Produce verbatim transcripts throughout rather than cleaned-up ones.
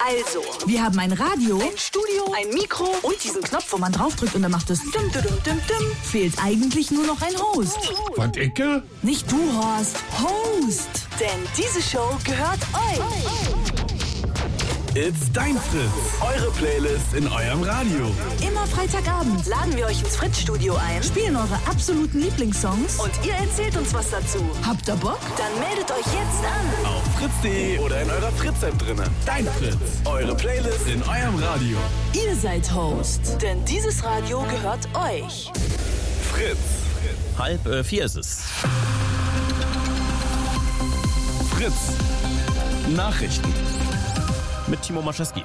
Also, wir haben ein Radio, ein Studio, ein Mikro und diesen Knopf, wo man draufdrückt und dann macht es dum, dum, dum, dum. Fehlt eigentlich nur noch ein Host. Was, Icke? Nicht du, Horst. Host. Denn diese Show gehört euch. It's dein Fritz. Eure Playlist in eurem Radio. Immer Freitagabend Laden wir euch ins Fritz-Studio ein, spielen eure absoluten Lieblingssongs und ihr erzählt uns was dazu. Habt ihr Bock? Dann meldet euch jetzt an. Auf fritz punkt de oder in eurer Fritz-App drinne. Dein Fritz. Eure Playlist in eurem Radio. Ihr seid Host. Denn dieses Radio gehört euch. Fritz. Halb äh, vier ist es. Fritz. Nachrichten. Mit Timo Maschewski.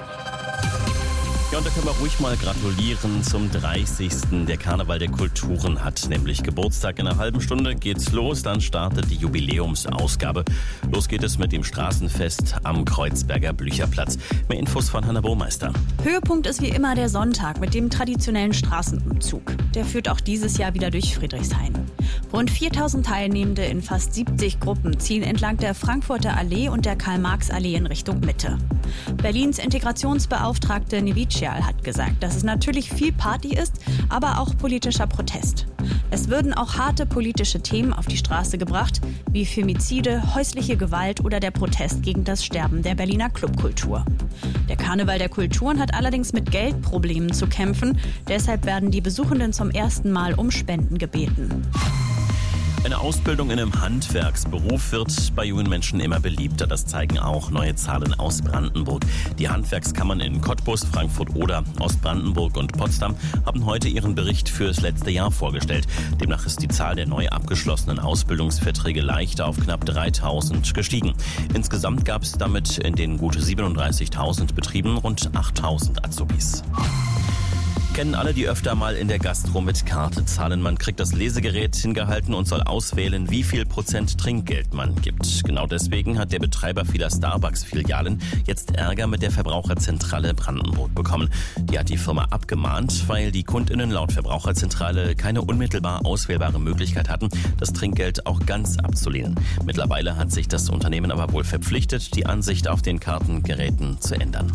Ja, und da können wir ruhig mal gratulieren zum dreißigsten Der Karneval der Kulturen hat nämlich Geburtstag. In einer halben Stunde geht's los, dann startet die Jubiläumsausgabe. Los geht es mit dem Straßenfest am Kreuzberger Blücherplatz. Mehr Infos von Hanna Burmeister. Höhepunkt ist wie immer der Sonntag mit dem traditionellen Straßenumzug. Der führt auch dieses Jahr wieder durch Friedrichshain. Rund viertausend Teilnehmende in fast siebzig Gruppen ziehen entlang der Frankfurter Allee und der Karl-Marx-Allee in Richtung Mitte. Berlins Integrationsbeauftragte Nevic hat gesagt, dass es natürlich viel Party ist, aber auch politischer Protest. Es würden auch harte politische Themen auf die Straße gebracht, wie Femizide, häusliche Gewalt oder der Protest gegen das Sterben der Berliner Clubkultur. Der Karneval der Kulturen hat allerdings mit Geldproblemen zu kämpfen, deshalb werden die Besuchenden zum ersten Mal um Spenden gebeten. Eine Ausbildung in einem Handwerksberuf wird bei jungen Menschen immer beliebter. Das zeigen auch neue Zahlen aus Brandenburg. Die Handwerkskammern in Cottbus, Frankfurt oder Ostbrandenburg und Potsdam haben heute ihren Bericht fürs letzte Jahr vorgestellt. Demnach ist die Zahl der neu abgeschlossenen Ausbildungsverträge leicht auf knapp dreitausend gestiegen. Insgesamt gab es damit in den gut siebenunddreißigtausend Betrieben rund achttausend Azubis. Kennen alle, die öfter mal in der Gastro mit Karte zahlen. Man kriegt das Lesegerät hingehalten und soll auswählen, wie viel Prozent Trinkgeld man gibt. Genau deswegen hat der Betreiber vieler Starbucks-Filialen jetzt Ärger mit der Verbraucherzentrale Brandenburg bekommen. Die hat die Firma abgemahnt, weil die KundInnen laut Verbraucherzentrale keine unmittelbar auswählbare Möglichkeit hatten, das Trinkgeld auch ganz abzulehnen. Mittlerweile hat sich das Unternehmen aber wohl verpflichtet, die Ansicht auf den Kartengeräten zu ändern.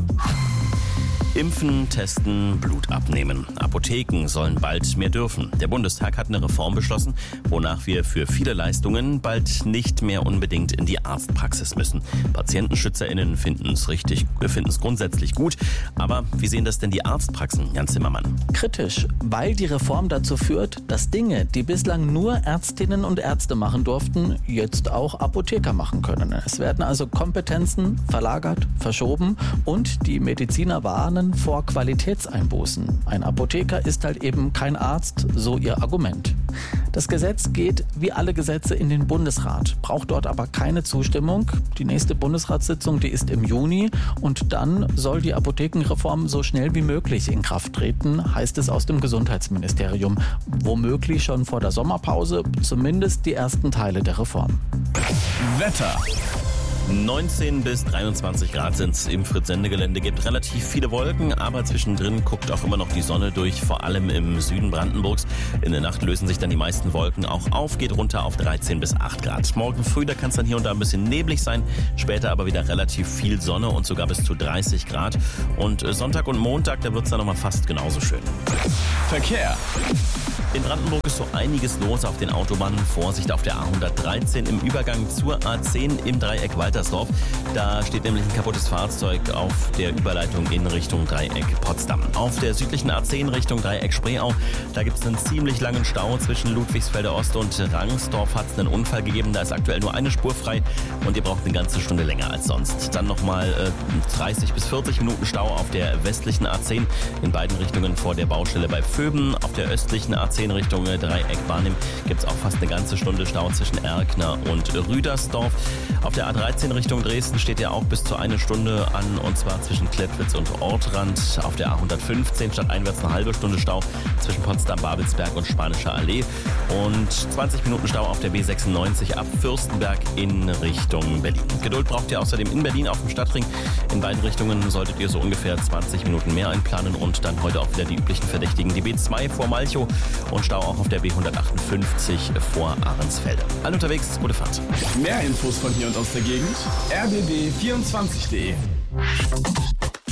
Impfen, testen, Blut abnehmen. Apotheken sollen bald mehr dürfen. Der Bundestag hat eine Reform beschlossen, wonach wir für viele Leistungen bald nicht mehr unbedingt in die Arztpraxis müssen. PatientenschützerInnen finden es richtig, finden es grundsätzlich gut. Aber wie sehen das denn die Arztpraxen, Jan Zimmermann? Kritisch, weil die Reform dazu führt, dass Dinge, die bislang nur Ärztinnen und Ärzte machen durften, jetzt auch Apotheker machen können. Es werden also Kompetenzen verlagert, verschoben und die Mediziner warnen vor Qualitätseinbußen. Ein Apotheker ist halt eben kein Arzt, so ihr Argument. Das Gesetz geht wie alle Gesetze in den Bundesrat, braucht dort aber keine Zustimmung. Die nächste Bundesratssitzung, die ist im Juni und dann soll die Apothekenreform so schnell wie möglich in Kraft treten, heißt es aus dem Gesundheitsministerium. Womöglich schon vor der Sommerpause, zumindest die ersten Teile der Reform. Wetter. neunzehn bis dreiundzwanzig Grad sind es im Fritz-Sendegelände, gibt relativ viele Wolken, aber zwischendrin guckt auch immer noch die Sonne durch, vor allem im Süden Brandenburgs. In der Nacht lösen sich dann die meisten Wolken auch auf, geht runter auf dreizehn bis acht Grad. Morgen früh, da kann es dann hier und da ein bisschen neblig sein, später aber wieder relativ viel Sonne und sogar bis zu dreißig Grad. Und Sonntag und Montag, da wird es dann nochmal fast genauso schön. Verkehr. In Brandenburg ist so einiges los auf den Autobahnen. Vorsicht auf der A hundertdreizehn im Übergang zur A zehn im Dreieck Waltersdorf. Da steht nämlich ein kaputtes Fahrzeug auf der Überleitung in Richtung Dreieck Potsdam. Auf der südlichen A zehn Richtung Dreieck Spreeau, da gibt es einen ziemlich langen Stau zwischen Ludwigsfelder Ost und Rangsdorf. Hat es einen Unfall gegeben, da ist aktuell nur eine Spur frei und ihr braucht eine ganze Stunde länger als sonst. Dann nochmal äh, dreißig bis vierzig Minuten Stau auf der westlichen A zehn in beiden Richtungen vor der Baustelle bei Vöben. Auf der östlichen A zehn Richtung Dreieck Barnim gibt es auch fast eine ganze Stunde Stau zwischen Erkner und Rüdersdorf. Auf der A dreizehn Richtung Dresden steht ja auch bis zu eine Stunde an, und zwar zwischen Klettwitz und Ortrand. Auf der A hundertfünfzehn stadteinwärts eine halbe Stunde Stau zwischen Potsdam, Babelsberg und Spanischer Allee. Und zwanzig Minuten Stau auf der B sechsundneunzig ab Fürstenberg in Richtung Berlin. Geduld braucht ihr außerdem in Berlin auf dem Stadtring. In beiden Richtungen solltet ihr so ungefähr zwanzig Minuten mehr einplanen und dann heute auch wieder die üblichen Verdächtigen. Die B zwei vor Malchow und Stau auch auf der B hundertachtundfünfzig vor Ahrensfelde. Alle unterwegs, gute Fahrt. Mehr Infos von hier und aus der Gegend, r b b vierundzwanzig punkt de.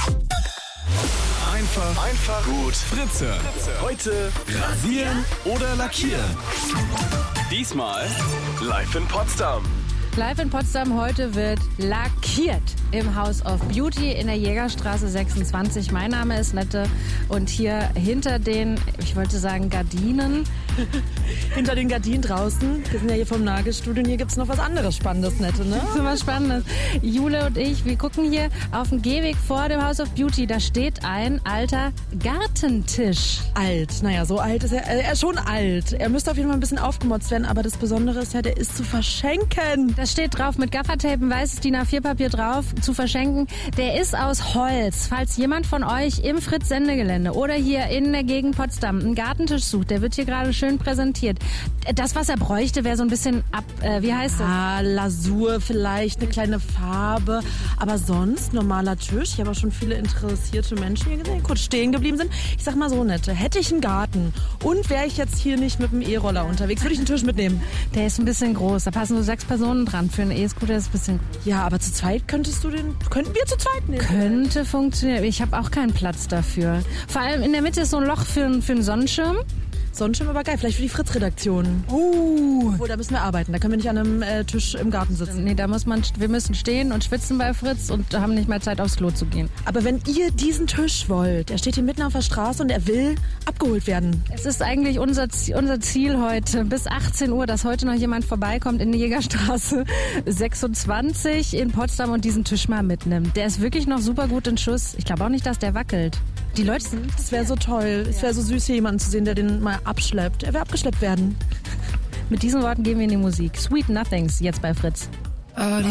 Einfach, einfach gut Fritze. Heute rasieren oder lackieren. Diesmal live in Potsdam. Live in Potsdam heute wird lackiert im House of Beauty in der Jägerstraße sechsundzwanzig. Mein Name ist Nette und hier hinter den, ich wollte sagen Gardinen. Hinter den Gardinen draußen, wir sind ja hier vom Nagelstudio und hier gibt es noch was anderes Spannendes, Nette, ne? So was Spannendes. Jule und ich, wir gucken hier auf den Gehweg vor dem House of Beauty. Da steht ein alter Gartentisch. Alt, naja, so alt ist er, äh, er ist schon alt. Er müsste auf jeden Fall ein bisschen aufgemotzt werden, aber das Besondere ist ja, der ist zu verschenken. Da steht drauf mit Gaffertape, ein weißes D I N A vier Papier drauf, zu verschenken. Der ist aus Holz. Falls jemand von euch im Fritz-Sendegelände oder hier in der Gegend Potsdam einen Gartentisch sucht, der wird hier gerade schön präsentiert. Das, was er bräuchte, wäre so ein bisschen ab, äh, wie heißt das? Ah, Lasur vielleicht, eine kleine Farbe. Aber sonst, normaler Tisch. Ich habe auch schon viele interessierte Menschen hier gesehen, die kurz stehen geblieben sind. Ich sag mal so, Nette, hätte ich einen Garten und wäre ich jetzt hier nicht mit dem E-Roller unterwegs, würde ich einen Tisch mitnehmen. Der ist ein bisschen groß, da passen nur sechs Personen dran. Für einen E-Scooter ist es ein bisschen... Ja, aber zu zweit könntest du den... Könnten wir zu zweit nehmen? Könnte funktionieren. Ich habe auch keinen Platz dafür. Vor allem in der Mitte ist so ein Loch für, für einen Sonnenschirm. Sonnenschirm aber geil, vielleicht für die Fritz-Redaktion. Uh. Obwohl, da müssen wir arbeiten. Da können wir nicht an einem äh, Tisch im Garten sitzen. Nee, da muss man, wir müssen stehen und schwitzen bei Fritz und haben nicht mehr Zeit, aufs Klo zu gehen. Aber wenn ihr diesen Tisch wollt, er steht hier mitten auf der Straße und er will abgeholt werden. Es ist eigentlich unser, unser Ziel heute, bis achtzehn Uhr, dass heute noch jemand vorbeikommt in die Jägerstraße sechsundzwanzig in Potsdam und diesen Tisch mal mitnimmt. Der ist wirklich noch super gut in Schuss. Ich glaube auch nicht, dass der wackelt. Die Leute sind... Das wäre so toll. Es wäre so süß, hier jemanden zu sehen, der den mal abschleppt. Er will abgeschleppt werden. Mit diesen Worten gehen wir in die Musik. Sweet Nothings, jetzt bei Fritz. All